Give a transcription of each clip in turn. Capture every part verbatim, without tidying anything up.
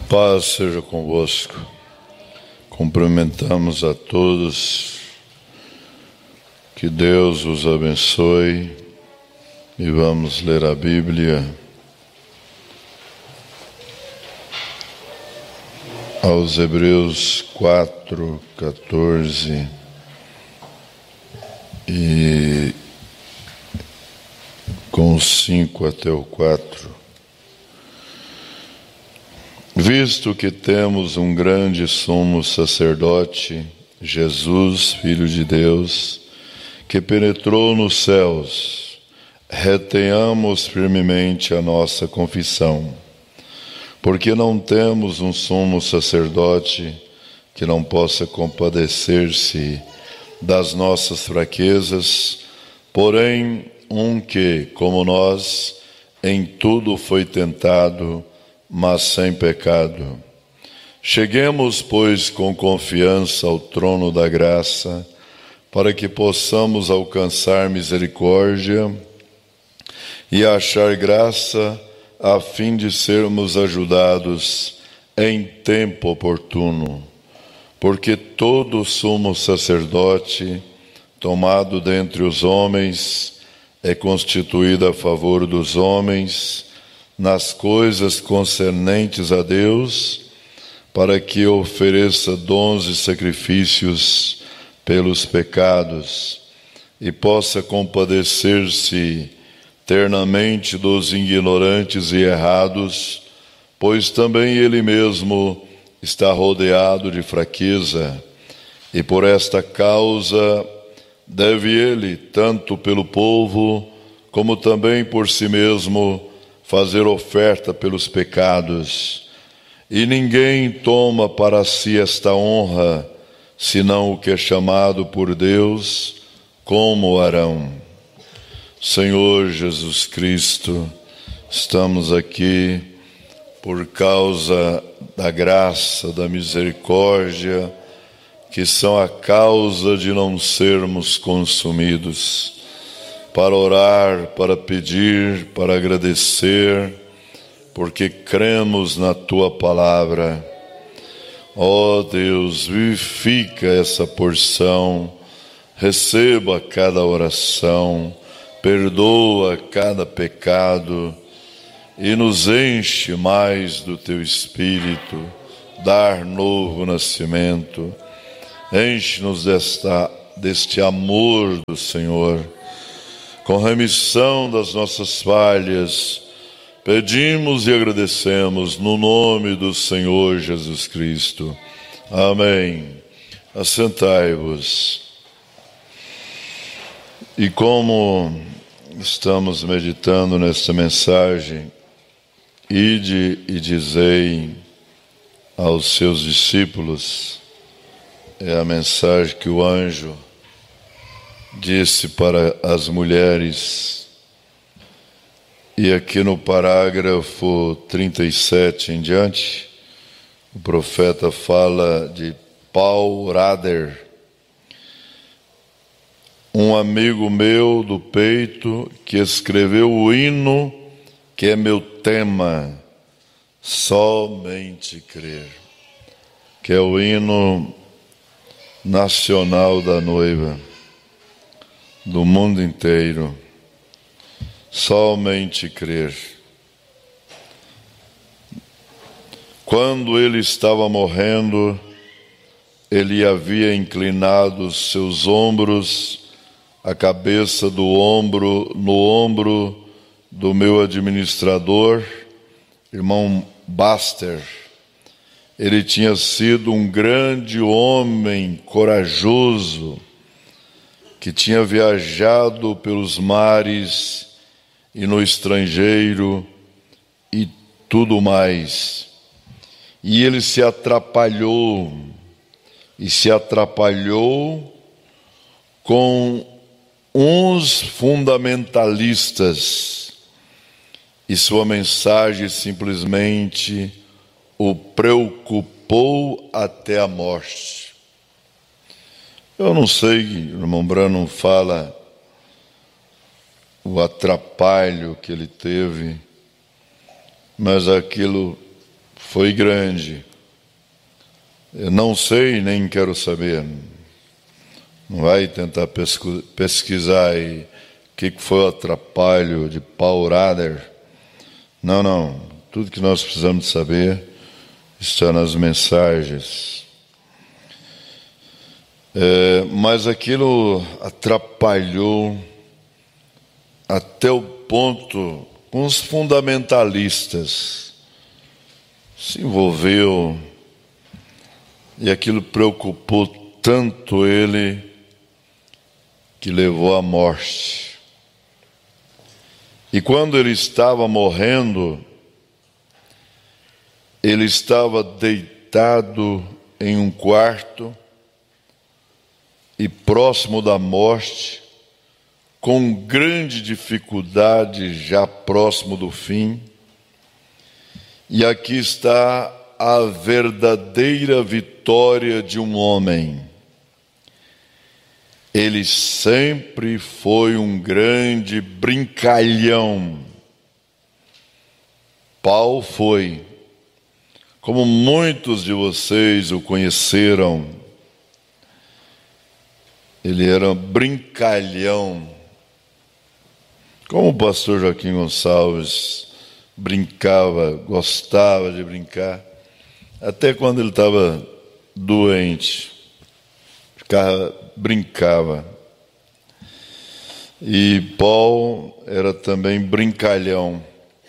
Paz seja convosco. Cumprimentamos a todos. Que Deus os abençoe. E vamos ler a Bíblia aos Hebreus quatro, quatorze e com cinco até o quatro. Visto que temos um grande sumo sacerdote, Jesus, Filho de Deus, que penetrou nos céus, retenhamos firmemente a nossa confissão, porque não temos um sumo sacerdote que não possa compadecer-se das nossas fraquezas, porém um que, como nós, em tudo foi tentado, mas sem pecado. Cheguemos, pois, com confiança ao trono da graça, para que possamos alcançar misericórdia e achar graça, a fim de sermos ajudados em tempo oportuno. Porque todo sumo sacerdote, tomado dentre os homens, é constituído a favor dos homens, nas coisas concernentes a Deus, para que ofereça dons e sacrifícios pelos pecados, e possa compadecer-se ternamente dos ignorantes e errados, pois também ele mesmo está rodeado de fraqueza, e por esta causa deve ele, tanto pelo povo, como também por si mesmo, fazer oferta pelos pecados. E ninguém toma para si esta honra, senão o que é chamado por Deus, como Arão. Senhor Jesus Cristo, estamos aqui por causa da graça, da misericórdia, que são a causa de não sermos consumidos, para orar, para pedir, para agradecer, porque cremos na Tua palavra. Ó Deus, vivifica essa porção, receba cada oração, perdoa cada pecado e nos enche mais do Teu Espírito, dar novo nascimento. Enche-nos desta, deste amor do Senhor. Com remissão das nossas falhas, pedimos e agradecemos no nome do Senhor Jesus Cristo. Amém. Assentai-vos. E como estamos meditando nesta mensagem, ide e dizei aos seus discípulos, é a mensagem que o anjo disse para as mulheres. E aqui no parágrafo trinta e sete em diante, o profeta fala de Paul Rader, um amigo meu do peito que escreveu o hino que é meu tema, Somente Crer, que é o hino nacional da noiva do mundo inteiro. Somente crer. Quando ele estava morrendo, ele havia inclinado seus ombros, a cabeça do ombro no ombro do meu administrador, irmão Baster. Ele tinha sido um grande homem corajoso, que tinha viajado pelos mares e no estrangeiro e tudo mais. E ele se atrapalhou, e se atrapalhou com uns fundamentalistas, e sua mensagem simplesmente o preocupou até a morte. Eu não sei, irmão Branham fala o atrapalho que ele teve, mas aquilo foi grande. Eu não sei, nem quero saber. Não vai tentar pesquisar aí o que foi o atrapalho de Paul Rader. Não, não. Tudo que nós precisamos saber está nas mensagens. É, mas aquilo atrapalhou até o ponto com os fundamentalistas. Se envolveu e aquilo preocupou tanto ele que levou à morte. E quando ele estava morrendo, ele estava deitado em um quarto e próximo da morte, com grande dificuldade, já próximo do fim. E aqui está a verdadeira vitória de um homem. Ele sempre foi um grande brincalhão. Paulo foi, como muitos de vocês o conheceram, ele era brincalhão, como o pastor Joaquim Gonçalves brincava, gostava de brincar, até quando ele estava doente, ficava, brincava. E Paulo era também brincalhão.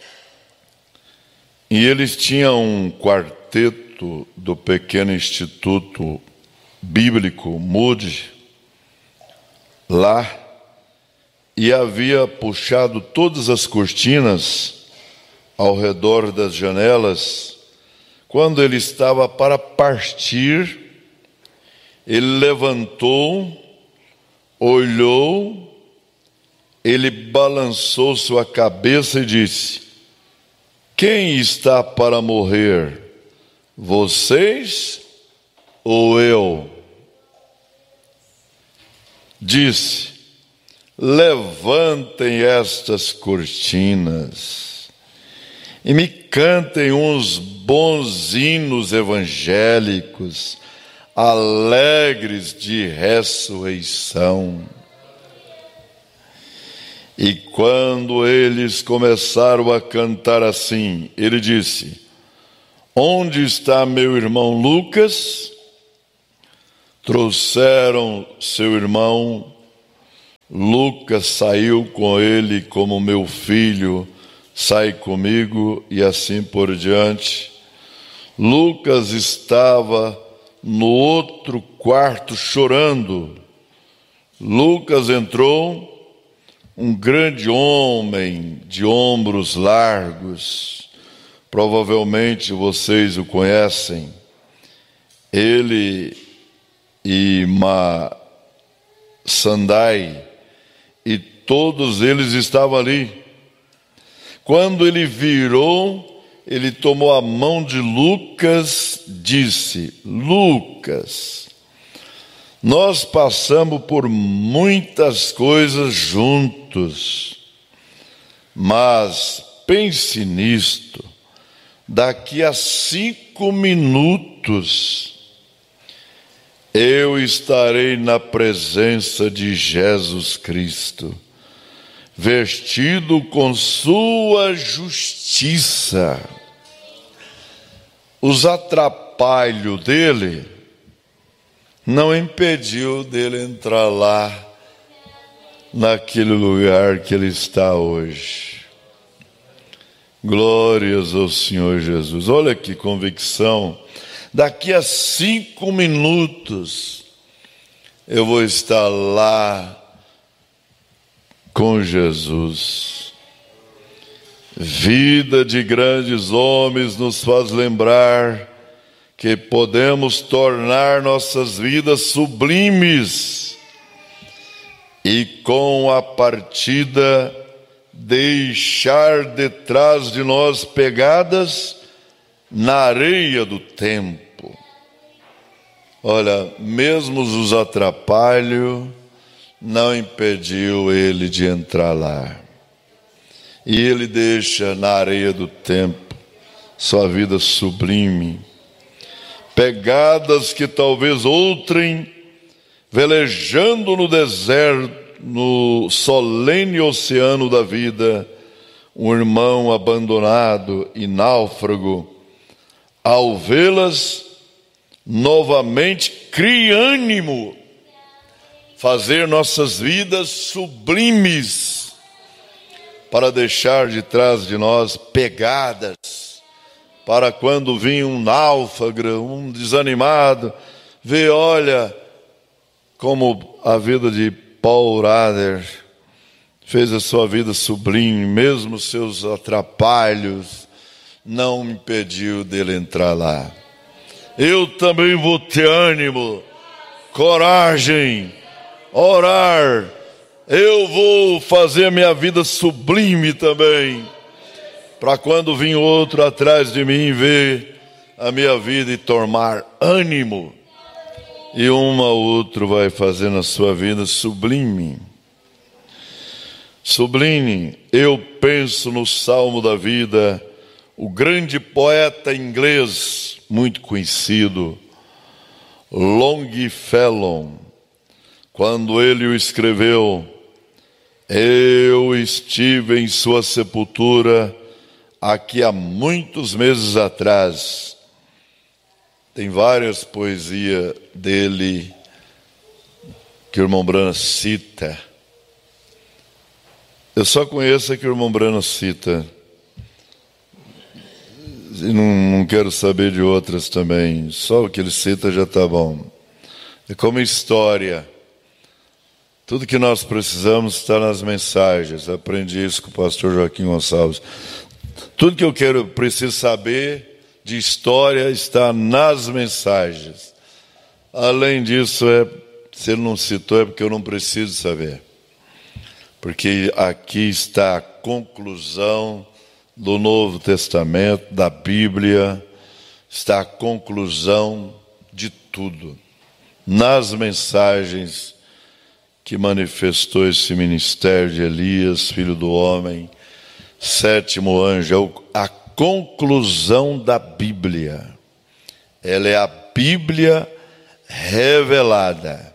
E eles tinham um quarteto do pequeno instituto bíblico Moody lá, e havia puxado todas as cortinas ao redor das janelas. Quando ele estava para partir, ele levantou, olhou, ele balançou sua cabeça e disse: quem está para morrer, vocês ou eu? Disse: levantem estas cortinas e me cantem uns bons hinos evangélicos, alegres de ressurreição. E quando eles começaram a cantar assim, ele disse: onde está meu irmão Lucas? Trouxeram seu irmão. Lucas saiu com ele como meu filho sai comigo, e assim por diante. Lucas estava no outro quarto chorando. Lucas entrou, um grande homem de ombros largos, provavelmente vocês o conhecem. Ele e Sandai, e todos eles estavam ali. Quando ele virou, ele tomou a mão de Lucas, disse: Lucas, nós passamos por muitas coisas juntos, mas pense nisto, daqui a cinco minutos eu estarei na presença de Jesus Cristo, vestido com sua justiça. Os atrapalhos dele não impediu dele entrar lá, naquele lugar que ele está hoje. Glórias ao Senhor Jesus. Olha que convicção. Daqui a cinco minutos eu vou estar lá com Jesus. Vida de grandes homens nos faz lembrar que podemos tornar nossas vidas sublimes e com a partida deixar detrás de nós pegadas na areia do tempo. Olha, mesmo os atrapalhos não impediu ele de entrar lá. E ele deixa na areia do tempo sua vida sublime. Pegadas que talvez outrem, velejando no deserto, no solene oceano da vida, um irmão abandonado e náufrago, ao vê-las, novamente crie ânimo, fazer nossas vidas sublimes, para deixar de trás de nós pegadas, para quando vinha um náufrago, um desanimado, ver, olha, como a vida de Paul Rader fez a sua vida sublime, mesmo seus atrapalhos não me impediu dele entrar lá. Eu também vou ter ânimo, coragem, orar. Eu vou fazer a minha vida sublime também, para quando vir outro atrás de mim ver a minha vida e tomar ânimo. E um ou outro vai fazendo a sua vida sublime. Sublime, eu penso no Salmo da Vida, o grande poeta inglês, muito conhecido, Longfellow, quando ele o escreveu, eu estive em sua sepultura aqui há muitos meses atrás. Tem várias poesias dele que o irmão Branham cita. Eu só conheço a que o irmão Branham cita. E não, não quero saber de outras também. Só o que ele cita já está bom. É como história. Tudo que nós precisamos está nas mensagens. Aprendi isso com o pastor Joaquim Gonçalves. Tudo que eu quero, preciso saber de história está nas mensagens. Além disso, é, se ele não citou, é porque eu não preciso saber. Porque aqui está a conclusão do Novo Testamento, da Bíblia, está a conclusão de tudo. Nas mensagens que manifestou esse ministério de Elias, filho do homem, sétimo anjo, é a conclusão da Bíblia. Ela é a Bíblia revelada.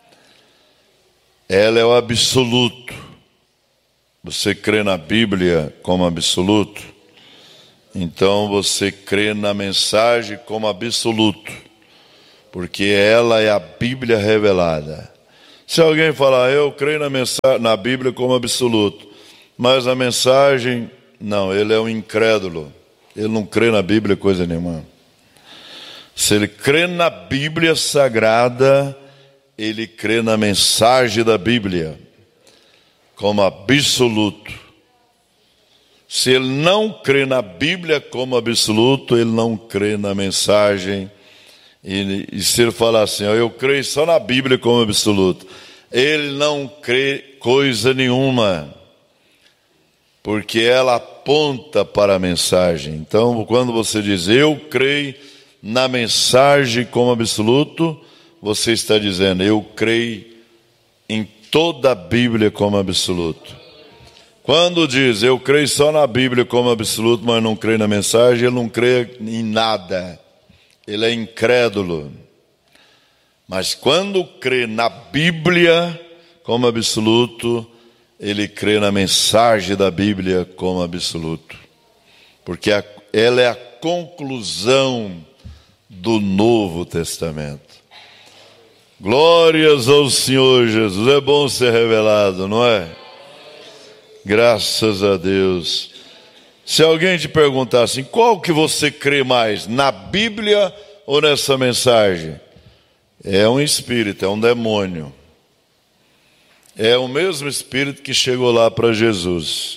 Ela é o absoluto. Você crê na Bíblia como absoluto? Então você crê na mensagem como absoluto, porque ela é a Bíblia revelada. Se alguém falar, eu creio na, mensagem, na Bíblia como absoluto, mas a mensagem, não, ele é um incrédulo. Ele não crê na Bíblia coisa nenhuma. Se ele crê na Bíblia Sagrada, ele crê na mensagem da Bíblia como absoluto. Se ele não crê na Bíblia como absoluto, ele não crê na mensagem. E, e se ele falar assim, ó, eu creio só na Bíblia como absoluto, ele não crê coisa nenhuma, porque ela aponta para a mensagem. Então, quando você diz, eu creio na mensagem como absoluto, você está dizendo, eu creio em toda a Bíblia como absoluto. Quando diz, eu creio só na Bíblia como absoluto, mas não creio na mensagem, ele não crê em nada. Ele é incrédulo. Mas quando crê na Bíblia como absoluto, ele crê na mensagem da Bíblia como absoluto. Porque ela é a conclusão do Novo Testamento. Glórias ao Senhor Jesus. É bom ser revelado, não é? Graças a Deus. Se alguém te perguntar assim, qual que você crê mais, na Bíblia ou nessa mensagem? É um espírito, é um demônio. É o mesmo espírito que chegou lá para Jesus.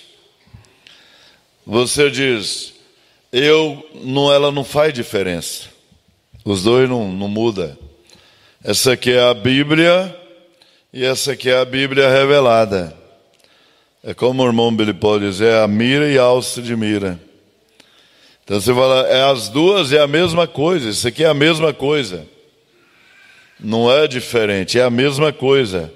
Você diz, eu, não, ela não faz diferença. Os dois não, não mudam. Essa aqui é a Bíblia e essa aqui é a Bíblia revelada. É como o irmão Billy Paul diz, é a mira e a alça de mira. Então você fala, é as duas, é a mesma coisa. Isso aqui é a mesma coisa. Não é diferente, é a mesma coisa.